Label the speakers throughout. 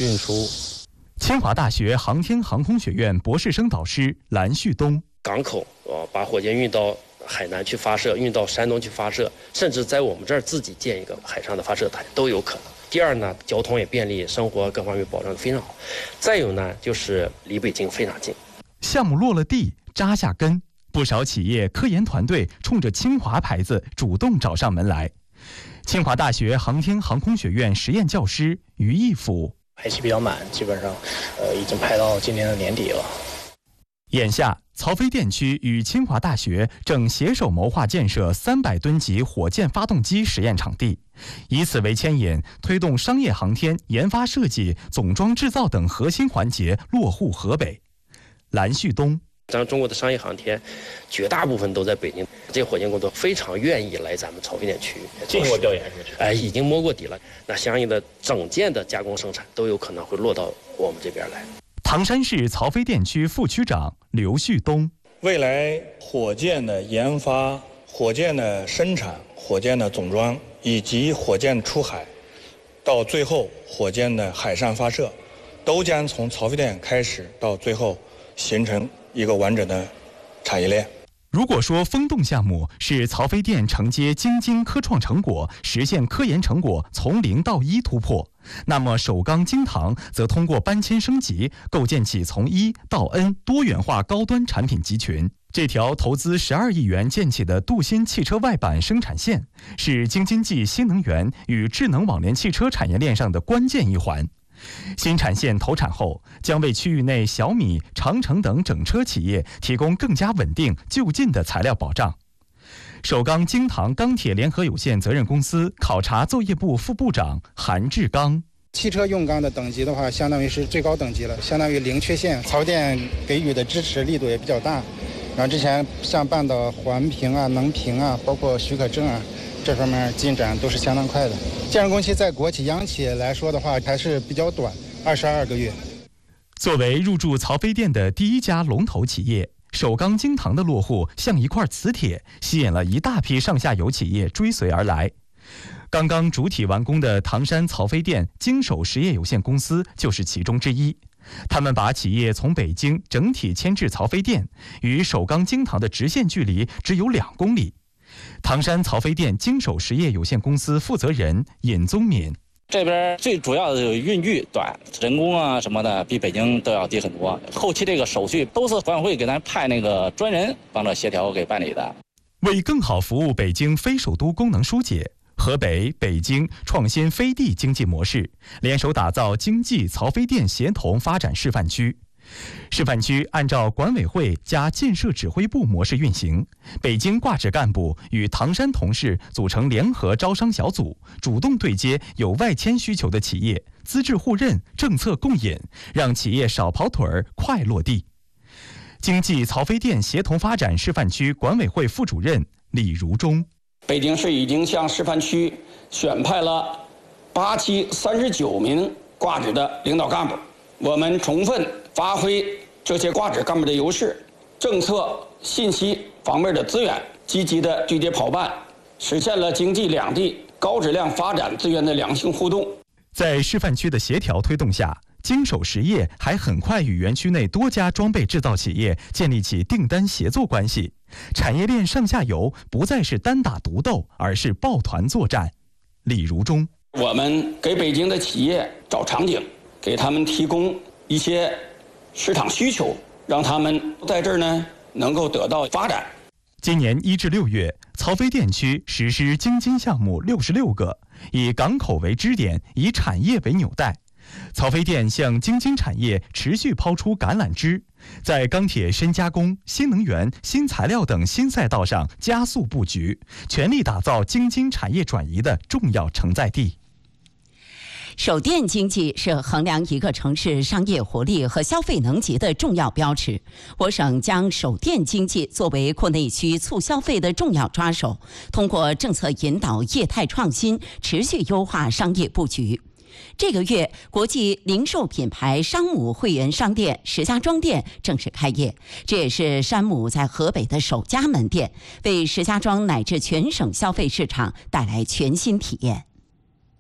Speaker 1: 运输。
Speaker 2: 清华大学航天航空学院博士生导师蓝旭东：
Speaker 3: 港口把火箭运到海南去发射，运到山东去发射，甚至在我们这儿自己建一个海上的发射台都有可能。第二呢，交通也便利，生活各方面保障得非常好。再有呢，就是离北京非常近。
Speaker 2: 项目落了地，扎下根，不少企业科研团队冲着清华牌子主动找上门来。清华大学航天航空学院实验教师于义甫：
Speaker 4: 排期比较满，基本上已经排到今年的年底了。
Speaker 2: 眼下，曹妃甸区与清华大学正携手谋划建设300吨级火箭发动机实验场地，以此为牵引，推动商业航天研发设计、总装制造等核心环节落户河北。蓝旭东：
Speaker 3: 咱中国的商业航天，绝大部分都在北京。这些火箭工作非常愿意来咱们曹妃甸区
Speaker 4: 进行过调研是吧？
Speaker 3: 已经摸过底了。那相应的整件的加工生产都有可能会落到我们这边来。
Speaker 2: 唐山市曹妃甸区副区长刘旭东：
Speaker 5: 未来火箭的研发、火箭的生产、火箭的总装以及火箭出海，到最后火箭的海上发射，都将从曹妃甸开始，到最后形成一个完整的产业链。
Speaker 2: 如果说风洞项目是曹妃甸承接京津科创成果，实现科研成果从0到1突破，那么首钢京唐则通过搬迁升级，构建起从1到 N 多元化高端产品集群。这条投资12亿元建起的镀锌汽车外板生产线，是京津冀新能源与智能网联汽车产业链上的关键一环。新产线投产后，将为区域内小米、长城等整车企业提供更加稳定、就近的材料保障。首钢京唐钢铁联合有限责任公司考察作业部副部长韩志刚：
Speaker 6: 汽车用钢的等级的话，相当于是最高等级了，相当于零缺陷。曹妃甸给予的支持力度也比较大，然后之前像办的环评啊、能评啊，包括许可证啊，这方面进展都是相当快的。建设工期在国企、央企来说的话，还是比较短，22个月。
Speaker 2: 作为入驻曹妃甸的第一家龙头企业，首钢京唐的落户像一块磁铁，吸引了一大批上下游企业追随而来。刚刚主体完工的唐山曹妃甸经手实业有限公司就是其中之一。他们把企业从北京整体迁至曹妃甸，与首钢京唐的直线距离只有2公里。唐山曹妃甸经手实业有限公司负责人尹宗敏：
Speaker 7: 这边最主要的运距短，人工啊什么的比北京都要低很多。后期这个手续都是管委会给咱派那个专人帮着协调给办理的。
Speaker 2: 为更好服务北京非首都功能疏解，河北、北京创新飞地经济模式，联手打造经济曹妃甸协同发展示范区。示范区按照管委会加建设指挥部模式运行，北京挂职干部与唐山同事组成联合招商小组，主动对接有外迁需求的企业，资质互认，政策共引，让企业少跑腿儿，快落地。经济曹妃甸协同发展示范区管委会副主任李如忠：
Speaker 8: 北京市已经向示范区选派了8期39名挂职的领导干部，我们充分发挥这些挂职干部的优势，政策、信息方面的资源积极的对接跑办，实现了经济两地高质量发展资源的良性互动。
Speaker 2: 在示范区的协调推动下，经手实业还很快与园区内多家装备制造企业建立起订单协作关系，产业链上下游不再是单打独斗，而是抱团作战。李如忠：
Speaker 8: 我们给北京的企业找场景，给他们提供一些市场需求，让他们在这儿呢能够得到发展。
Speaker 2: 今年1至6月，曹妃甸区实施京津项目66个，以港口为支点，以产业为纽带。曹妃甸向京津产业持续抛出橄榄枝，在钢铁深加工、新能源、新材料等新赛道上加速布局，全力打造京津产业转移的重要承载地。
Speaker 9: 手电经济是衡量一个城市商业活力和消费能级的重要标尺。我省将手电经济作为扩内需促消费的重要抓手，通过政策引导业态创新，持续优化商业布局。这个月，国际零售品牌山姆会员商店石家庄店正式开业，这也是山姆在河北的首家门店，为石家庄乃至全省消费市场带来全新体验。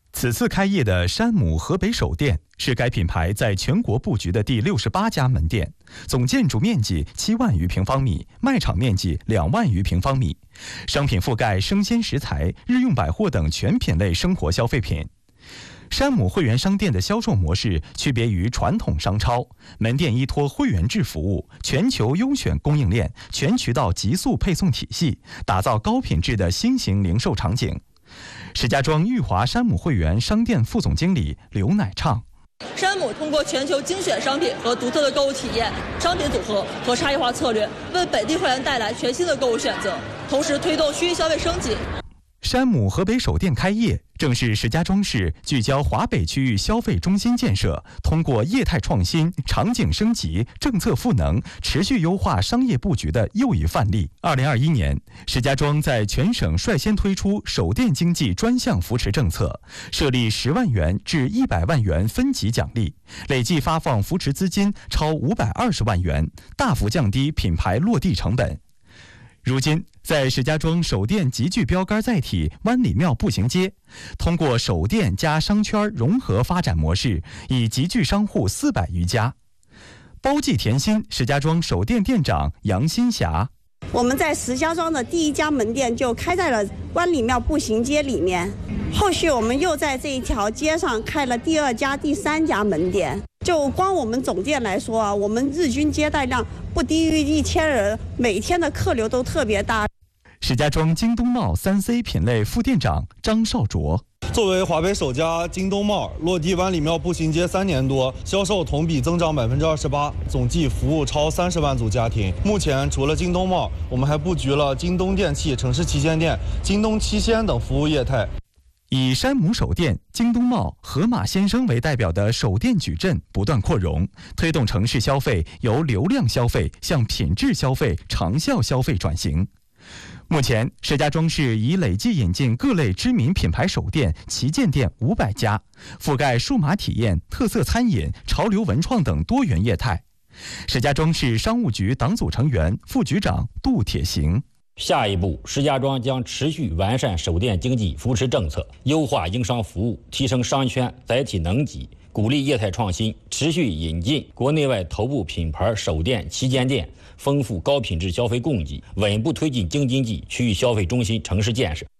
Speaker 2: 此次开业的山姆河北首店是该品牌在全国布局的第68家门店，总建筑面积7万余平方米，卖场面积2万余平方米，商品覆盖生鲜食材、日用百货等全品类生活消费品。山姆会员商店的销售模式区别于传统商超，门店依托会员制服务，全球优选供应链，全渠道极速配送体系，打造高品质的新型零售场景。石家庄裕华山姆会员商店副总经理刘乃畅：
Speaker 1: 山姆通过全球精选商品和独特的购物体验、商品组合和差异化策略，为本地会员带来全新的购物选择，同时推动区域消费升级。
Speaker 2: 山姆河北首店开业，正是石家庄市聚焦华北区域消费中心建设，通过业态创新、场景升级、政策赋能，持续优化商业布局的又一范例。2021年，石家庄在全省率先推出首店经济专项扶持政策，设立10万元至100万元分级奖励，累计发放扶持资金超520万元，大幅降低品牌落地成本。如今，在石家庄首店极具标杆载体湾里庙步行街，通过首店加商圈融合发展模式，已集聚商户400余家。包记甜心石家庄首店店长杨新霞：
Speaker 10: 我们在石家庄的第一家门店就开在了湾里庙步行街里面，后续我们又在这一条街上开了第2家、第3家门店。就光我们总店来说啊，我们日均接待量不低于1000人，每天的客流都特别大。
Speaker 2: 石家庄京东茂3C 品类副店长张少卓：
Speaker 11: 作为华北首家京东茂落地湾里庙步行街3年多，销售同比增长28%，总计服务超30万组家庭。目前除了京东茂，我们还布局了京东电器、城市旗舰店、京东七鲜等服务业态。
Speaker 2: 以山姆首店、京东茂、盒马鲜生为代表的首店矩阵不断扩容，推动城市消费由流量消费向品质消费、长效消费转型。目前，石家庄市已累计引进各类知名品牌首店、旗舰店500家，覆盖数码体验、特色餐饮、潮流文创等多元业态。石家庄市商务局党组成员、副局长杜铁行：
Speaker 12: 下一步，石家庄将持续完善首店经济扶持政策，优化营商服务，提升商圈载体能级，鼓励业态创新，持续引进国内外头部品牌首店、旗舰店，丰富高品质消费供给，稳步推进京津冀区域消费中心城市建设。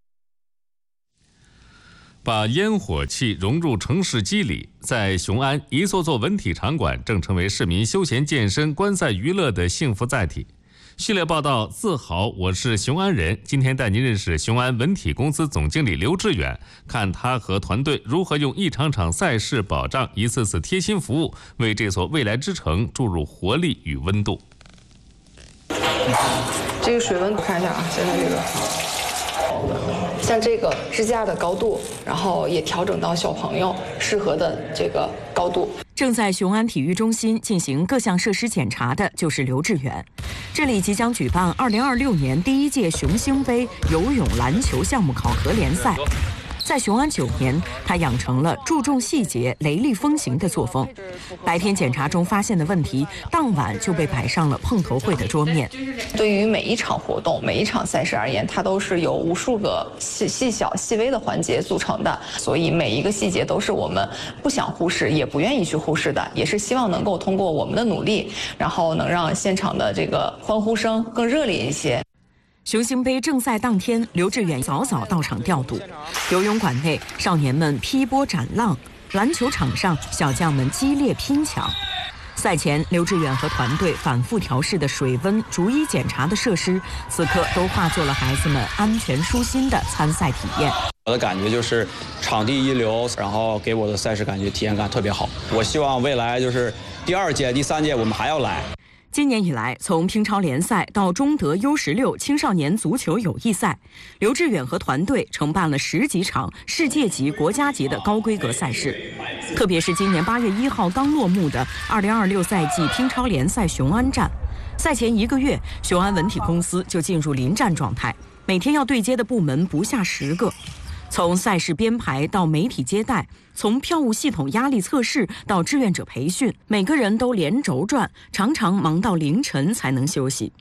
Speaker 13: 把烟火气融入城市肌理，在雄安，一座座文体场馆正成为市民休闲健身、观赛娱乐的幸福载体。系列报道，自豪，我是雄安人。今天带您认识雄安文体公司总经理刘志远，看他和团队如何用一场场赛事保障、一次次贴心服务，为这所未来之城注入活力与温度。
Speaker 14: 这个水温看一下啊，现在这个。像这个支架的高度，然后也调整到小朋友适合的这个高度。
Speaker 15: 正在雄安体育中心进行各项设施检查的就是刘志远。这里即将举办2026年第1届雄星杯游泳、篮球项目考核联赛。在雄安9年，他养成了注重细节、雷厉风行的作风。白天检查中发现的问题，当晚就被摆上了碰头会的桌面。
Speaker 14: 对于每一场活动、每一场赛事而言，它都是由无数个细小、细微的环节组成的，所以每一个细节都是我们不想忽视，也不愿意去忽视的，也是希望能够通过我们的努力，然后能让现场的这个欢呼声更热烈一些。
Speaker 15: 雄星杯正赛当天，刘志远早早到场调度。游泳馆内，少年们劈波斩浪；篮球场上，小将们激烈拼抢。赛前，刘志远和团队反复调试的水温、逐一检查的设施，此刻都化作了孩子们安全舒心的参赛体验。
Speaker 16: 我的感觉就是场地一流，然后给我的赛事感觉体验感特别好。我希望未来就是第2届、第3届我们还要来。
Speaker 15: 今年以来，从乒超联赛到中德 U16 青少年足球友谊赛，刘志远和团队承办了10几场世界级、国家级的高规格赛事。特别是今年8月1号刚落幕的2026赛季乒超联赛雄安站，赛前1个月，雄安文体公司就进入临战状态，每天要对接的部门不下10个。从赛事编排到媒体接待，从票务系统压力测试到志愿者培训，每个人都连轴转，常常忙到凌晨才能休息。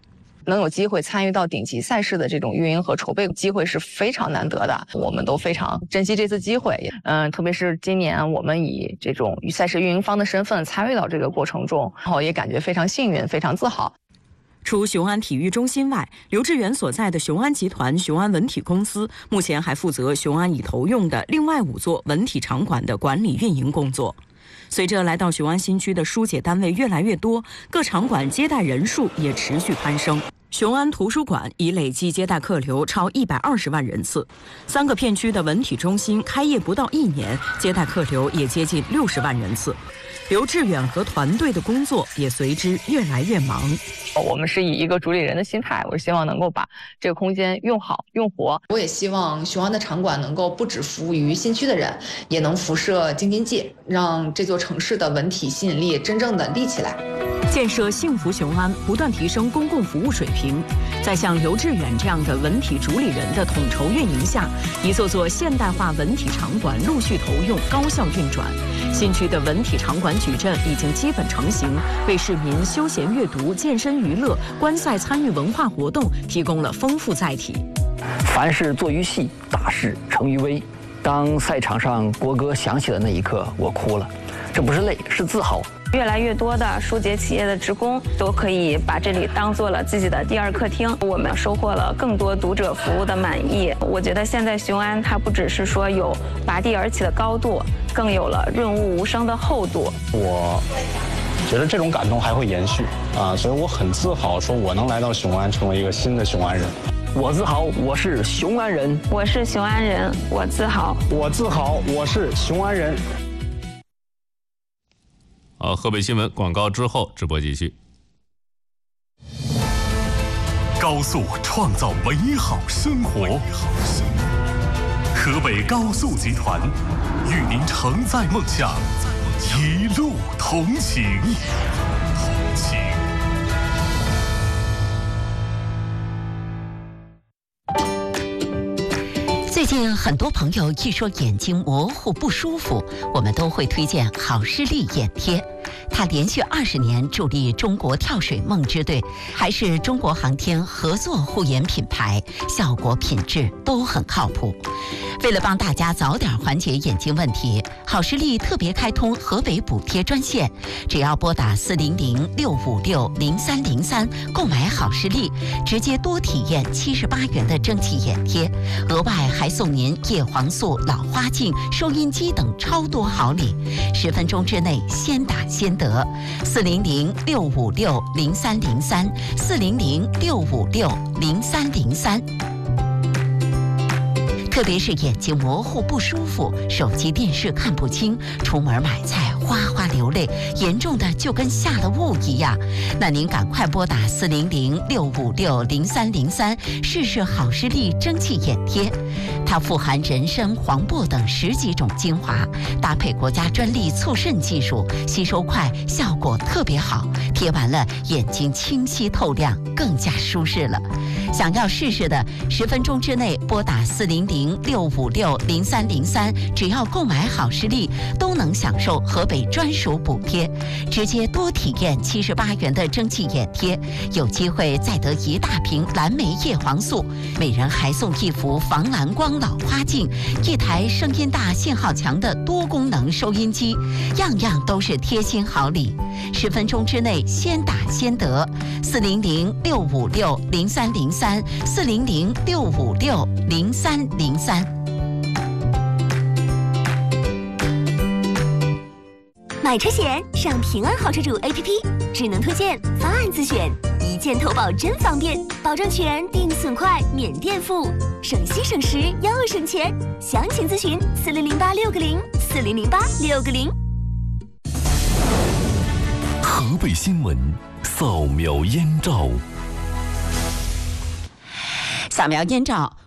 Speaker 14: 能有机会参与到顶级赛事的这种运营和筹备机会是非常难得的，我们都非常珍惜这次机会。特别是今年我们以这种赛事运营方的身份参与到这个过程中，然后也感觉非常幸运，非常自豪。
Speaker 15: 除雄安体育中心外，刘志远所在的雄安集团雄安文体公司目前还负责雄安已投用的另外5座文体场馆的管理运营工作。随着来到雄安新区的疏解单位越来越多，各场馆接待人数也持续攀升。雄安图书馆已累计接待客流超120万人次，3个片区的文体中心开业不到1年，接待客流也接近60万人次。刘志远和团队的工作也随之越来越忙。
Speaker 14: 我们是以一个主理人的心态，我希望能够把这个空间用好用活。
Speaker 17: 我也希望雄安的场馆能够不只服务于新区的人，也能辐射京津冀，让这座城市的文体吸引力真正的立起来。
Speaker 15: 建设幸福雄安，不断提升公共服务水平。在像刘志远这样的文体主理人的统筹运营下，一座座现代化文体场馆陆续投用，高效运转。新区的文体场馆矩阵已经基本成型，为市民休闲阅读、健身娱乐、观赛参与文化活动提供了丰富载体。
Speaker 18: 凡事做于细，大事成于微。当赛场上国歌响起的那一刻，我哭了，这不是累，是自豪。
Speaker 19: 越来越多的疏解企业的职工都可以把这里当做了自己的第二客厅，我们收获了更多读者服务的满意。我觉得现在雄安它不只是说有拔地而起的高度，更有了润物无声的厚度。
Speaker 20: 我觉得这种感动还会延续所以我很自豪说我能来到雄安，成为一个新的雄安人。
Speaker 18: 我自豪，我是雄安人。
Speaker 19: 我是雄安人，我自豪。
Speaker 20: 我自豪，我是雄安人。
Speaker 13: 好，河北新闻广告之后，直播继续。
Speaker 21: 高速创造美好生活，河北高速集团与您承载梦想，一路同行。
Speaker 9: 最近很多朋友一说眼睛模糊不舒服，我们都会推荐好视力眼贴。它连续20年助力中国跳水梦之队，还是中国航天合作护眼品牌，效果品质都很靠谱。为了帮大家早点缓解眼睛问题，好视力特别开通河北补贴专线，只要拨打400-656-0303购买好视力，直接多体验78元的蒸汽眼贴，额外还送您叶黄素、老花镜、收音机等超多好礼，10分钟之内先打先得。400-656-0303，400-656-0303。特别是眼睛模糊不舒服，手机电视看不清，出门买菜哗哗流泪，严重的就跟下了雾一样，那您赶快拨打400-656-0303试试好视力蒸汽眼贴。它富含人参、黄柏等10几种精华，搭配国家专利促渗技术，吸收快，效果特别好，贴完了眼睛清晰透亮，更加舒适了。想要试试的，10分钟之内拨打400-656-0303，只要购买好视力，都能享受河北专属补贴，直接多体验78元的蒸汽眼贴，有机会再得1大瓶蓝莓叶黄素，每人还送1幅防蓝光老花镜，1台声音大、信号强的多功能收音机，样样都是贴心好礼。10分钟之内先打先得，400-656-0303，400-656-0303。
Speaker 22: 买车险上平安好车主 APP， 智能推荐，方案自选，一键投保真方便，保证全，定损快，免垫付，省心省时又省钱。详情咨询4008-660，4008-660。
Speaker 21: 河北新闻扫描燕赵。
Speaker 9: 扫描燕赵，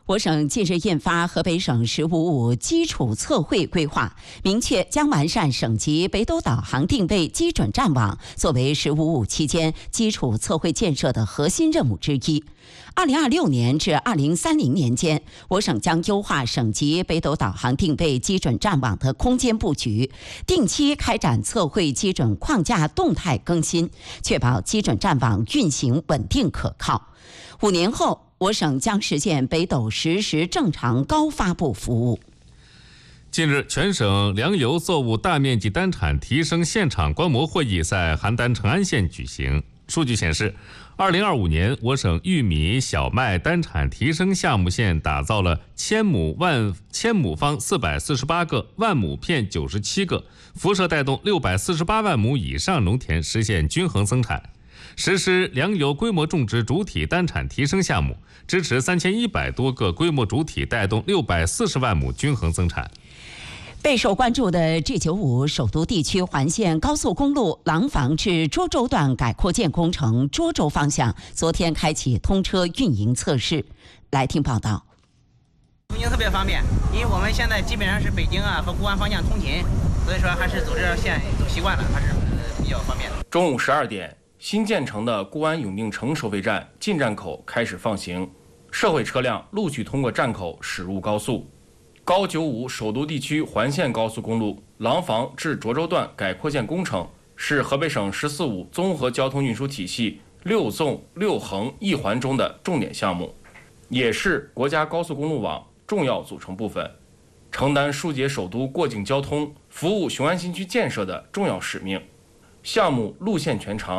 Speaker 9: 我省近日印发河北省“十五五”基础测绘规划，明确将完善省级北斗导航定位基准站网作为“十五五”期间基础测绘建设的核心任务之一。2026年至2030年间，我省将优化省级北斗导航定位基准站网的空间布局，定期开展测绘基准框架动态更新，确保基准站网运行稳定可靠。5年后，我省将实现北斗实时正常高发布服务。
Speaker 13: 近日，全省粮油作物大面积单产提升现场观摩会议在邯郸成安县举行。数据显示，2025年我省玉米、小麦单产提升项目线打造了千亩方448个，万亩片97个，辐射带动648万亩以上农田实现均衡增产。实施粮油规模种植主体单产提升项目，支持3100多个规模主体带动640万亩均衡增产。
Speaker 9: 备受关注的 G95 首都地区环线高速公路廊坊至涿州段改扩建工程涿州方向昨天开启通车运营测试。来听报道。
Speaker 3: 通行特别方便，因为我们现在基本上是北京和固安方向通勤，所以说还是走这条线走习惯了，还是比较方便的。
Speaker 4: 中午12点。新建成的固安永定城收费站进站口开始放行，社会车辆陆续通过站口驶入高速。高95首都地区环线高速公路廊坊至涿州段改扩建工程是河北省“14·5”综合交通运输体系6纵6横1环中的重点项目，也是国家高速公路网重要组成部分，承担疏解首都过境交通、服务雄安新区建设的重要使命。项目路线全长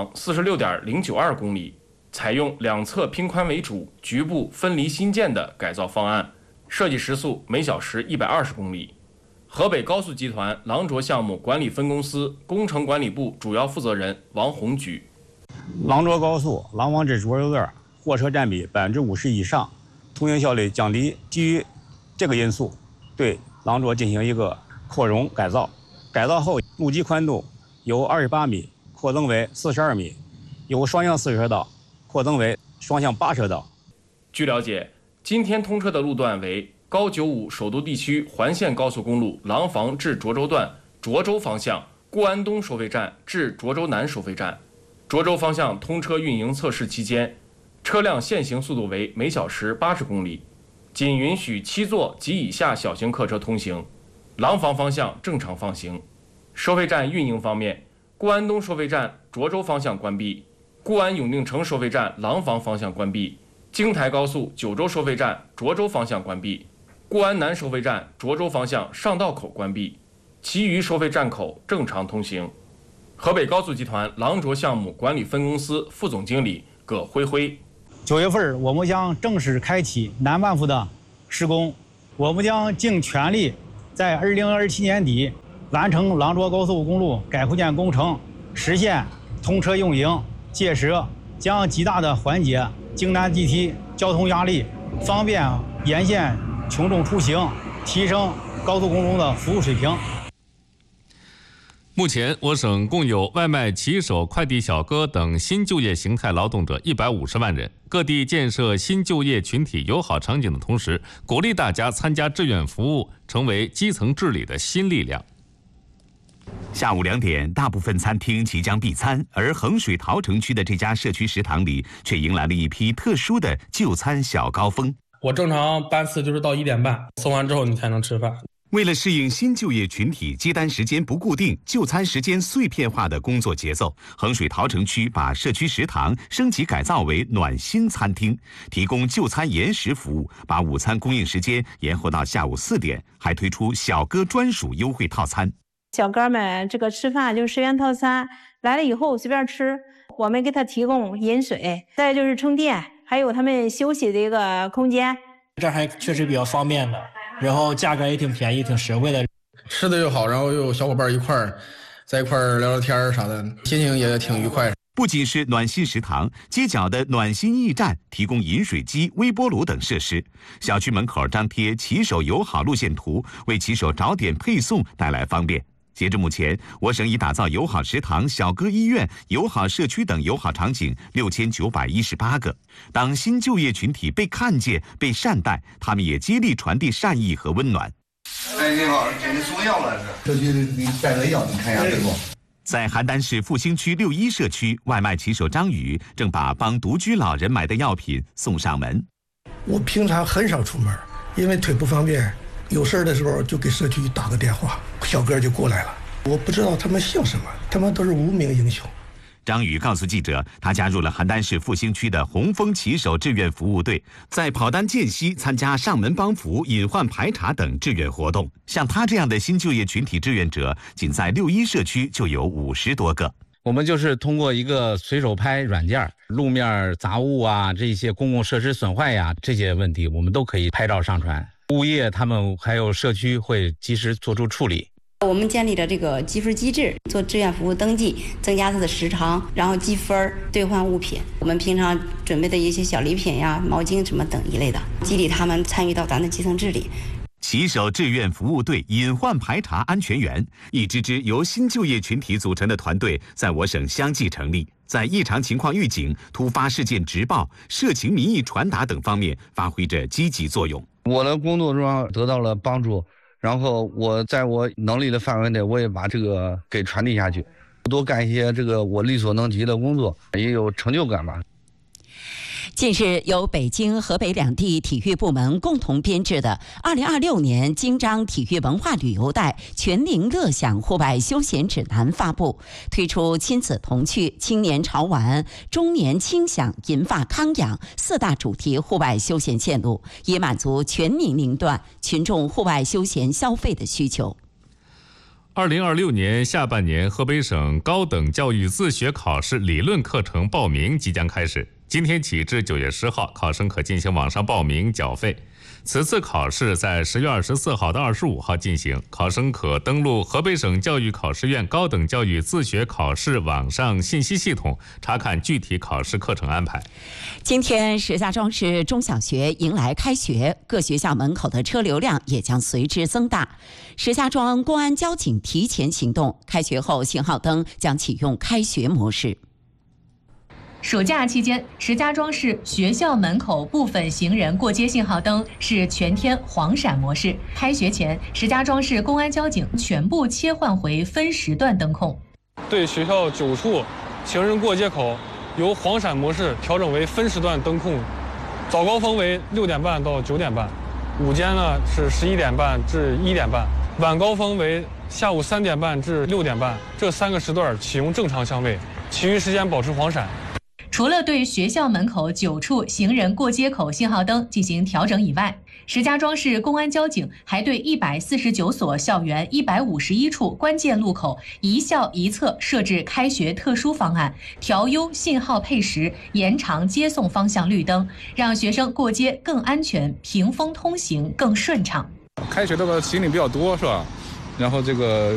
Speaker 4: 46.092公里，采用两侧拼宽为主、局部分离新建的改造方案，设计时速每小时120公里。河北高速集团廊涿项目管理分公司工程管理部主要负责人王红举：
Speaker 23: 廊涿高速廊坊至涿州段货车占比50%以上，通行效率降低。基于这个因素，对廊涿进行一个扩容改造，改造后路基宽度由28米扩增为42米，由双向4车道扩增为双向8车道。
Speaker 4: 据了解，今天通车的路段为高95首都地区环线高速公路廊坊至涿州段涿州方向固安东收费站至涿州南收费站。涿州方向通车运营测试期间，车辆限行速度为每小时80公里，仅允许7座及以下小型客车通行。廊坊方向正常放行。收费站运营方面，固安东收费站涿州方向关闭，固安永定城收费站廊坊方向关闭，京台高速九州收费站涿州方向关闭，固安南收费站涿州方向上道口关闭，其余收费站口正常通行。河北高速集团廊涿项目管理分公司副总经理葛辉辉
Speaker 24: ：9月份我们将正式开启南半部的施工，我们将尽全力在2027年底完成廊涿高速公路改扩建工程，实现通车运营，届时将极大地缓解京南地区交通压力，方便沿线群众出行，提升高速公路的服务水平。
Speaker 13: 目前，我省共有外卖骑手、快递小哥等新就业形态劳动者150万人。各地建设新就业群体友好场景的同时，鼓励大家参加志愿服务，成为基层治理的新力量。
Speaker 25: 下午2点，大部分餐厅即将闭餐，而衡水陶城区的这家社区食堂里，却迎来了一批特殊的就餐小高峰。
Speaker 26: 我正常班次就是到1点半，送完之后你才能吃饭。
Speaker 25: 为了适应新就业群体接单时间不固定、就餐时间碎片化的工作节奏，衡水陶城区把社区食堂升级改造为暖心餐厅，提供就餐延时服务，把午餐供应时间延后到下午4点，还推出小哥专属优惠套餐。
Speaker 27: 小哥们这个吃饭就是10元套餐，来了以后随便吃，我们给他提供饮水，再就是充电，还有他们休息的一个空间。
Speaker 26: 这还确实比较方便的，然后价格也挺便宜，挺实惠的，
Speaker 28: 吃的又好，然后又有小伙伴在一块聊聊天啥的，心情也挺愉快。
Speaker 25: 不仅是暖心食堂，街角的暖心驿站提供饮水机、微波炉等设施。小区门口张贴骑手友好路线图，为骑手找点配送带来方便。 截至目前，我省已打造友好食堂、小哥医院、友好社区等友好场景6918个。当新就业群体被看见、被善待，他们也接力传递善意和温暖。
Speaker 1: 哎，你好，给您送药了是？社区给你带个药，你看一下这个。
Speaker 25: 在邯郸市复兴区6·1社区，外卖骑手张宇正把帮独居老人买的药品送上门。
Speaker 2: 我平常很少出门，因为腿不方便。有事的时候就给社区打个电话，小哥就过来了。我不知道他们姓什么，他们都是无名英雄。
Speaker 25: 张宇告诉记者，他加入了邯郸市复兴区的红枫骑手志愿服务队，在跑单间隙参加上门帮扶、隐患排查等志愿活动。像他这样的新就业群体志愿者，仅在6·1社区就有50多个。
Speaker 5: 我们就是通过一个随手拍软件，路面杂物啊，这些公共设施损坏呀，这些问题我们都可以拍照上传。物业他们还有社区会及时做出处理。
Speaker 6: 我们建立了这个积分机制，做志愿服务登记，增加它的时长，然后积分兑换物品。我们平常准备的一些小礼品呀、毛巾什么等一类的，激励他们参与到咱的基层治理。
Speaker 25: 骑手志愿服务队隐患排查安全员，一支支由新就业群体组成的团队，在我省相继成立，在异常情况预警、突发事件直报、社情民意传达等方面发挥着积极作用。
Speaker 1: 我的工作中得到了帮助，然后我在我能力的范围内，我也把这个给传递下去，多干一些这个我力所能及的工作，也有成就感吧。
Speaker 9: 近日，由北京、河北两地体育部门共同编制的2026年京张体育文化旅游带全龄乐享户外休闲指南发布，推出亲子童趣、青年潮玩、中年轻享、银发康养4大主题户外休闲线路，以满足全年龄段群众户外休闲消费的需求。
Speaker 13: 2026年下半年，河北省高等教育自学考试理论课程报名即将开始。今天起至9月10号，考生可进行网上报名缴费。此次考试在10月24号到25号进行，考生可登录河北省教育考试院高等教育自学考试网上信息系统，查看具体考试课程安排。
Speaker 9: 今天，石家庄市中小学迎来开学，各学校门口的车流量也将随之增大。石家庄公安交警提前行动，开学后信号灯将启用开学模式。
Speaker 7: 暑假期间，石家庄市学校门口部分行人过街信号灯是全天黄闪模式。开学前，石家庄市公安交警全部切换回分时段灯控。
Speaker 8: 对学校9处行人过街口由黄闪模式调整为分时段灯控，早高峰为6点半到9点半，午间呢是11点半至1点半，晚高峰为下午3点半至6点半，这3个时段启用正常相位，其余时间保持黄闪。
Speaker 7: 除了对学校门口9处行人过街口信号灯进行调整以外，石家庄市公安交警还对149所校园、151处关键路口一校一侧设置开学特殊方案，调优信号配时，延长接送方向绿灯，让学生过街更安全，屏风通行更顺畅。
Speaker 10: 开学的话行李比较多是吧？然后这个